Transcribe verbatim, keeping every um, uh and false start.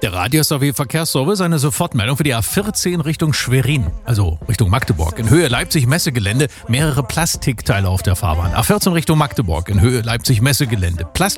Der Radio S A W Verkehrsservice, eine Sofortmeldung für die A vierzehn Richtung Schwerin, also Richtung Magdeburg. In Höhe Leipzig-Messegelände mehrere Plastikteile auf der Fahrbahn. A vierzehn Richtung Magdeburg, in Höhe Leipzig-Messegelände. Plastik